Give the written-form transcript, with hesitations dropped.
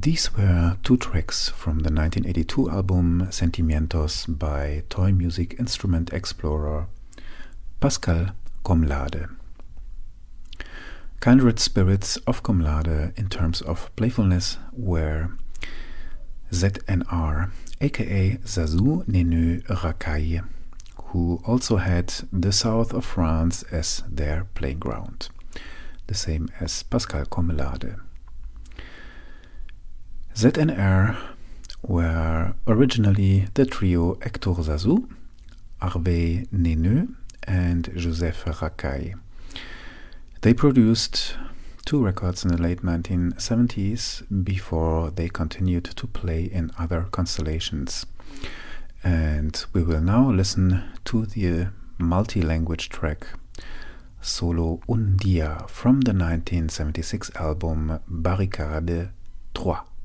These were two tracks from the 1982 album Sentimientos by toy music instrument explorer Pascal Comlade. Kindred spirits of Comlade in terms of playfulness were ZNR, aka Zazou Neneu Racaille, who also had the south of France as their playground, the same as Pascal Comlade. ZNR were originally the trio Hector Zazou, Hervé Neneu, and Joseph Racaille. They produced 2 records in the late 1970s before they continued to play in other constellations. And we will now listen to the multi-language track Solo un Dia from the 1976 album Barricade 3.